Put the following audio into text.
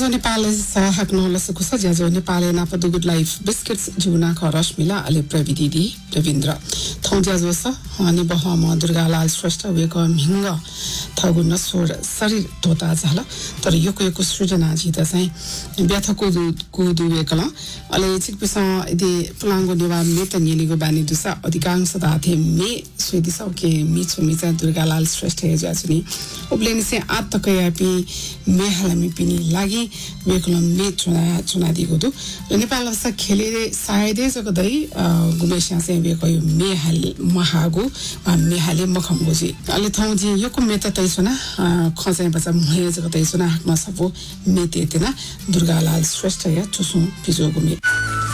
ज्याजो नेपाल साहक नौलस कुसा ज्याजो नेपाल नाप द गुड लाइफ बिस्किट्स जुना खरस मिला अले प्रविधि दी रविन्द्र थौ ज्याजो स अनि बहम दुर्गालाल श्रेष्ठ वेको मिंग थगु नसोर शरीर तोता झाला तर योको सृजना जित चाहिँ व्याथको कुदु वेकला अले चिक पिसा इदि प्लांगो निवा मेत निलिगो बानी दुसा अधिकांश दाथे मे सुदिसा के मिछु मिचा दुर्गालाल श्रेष्ठ ज्याजुनी उब्लेनी से आत तकयापी मे हलमी पिनी लागि वेकलम मे चुना दिगो दु नेपाल स खेले सायदे जगदै गुमेशा से वेको मे हल महागो मे हले मखमगोजी अले थौ जी योको मेत तैसुना खसे बचा मुहे जगदै सुना हकमा सबो मेते तेना दुर्गालाल श्रेष्ठ या चुसु पिजो गुमे